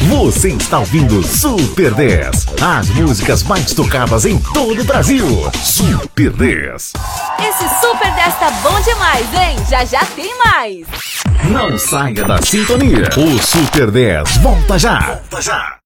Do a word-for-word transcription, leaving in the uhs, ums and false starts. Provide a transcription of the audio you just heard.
Você está ouvindo Super dez. As músicas mais tocadas em todo o Brasil. Super dez. Esse Super dez tá bom demais, hein? Já já tem mais. Não saia da sintonia. O Super dez volta já. Volta já.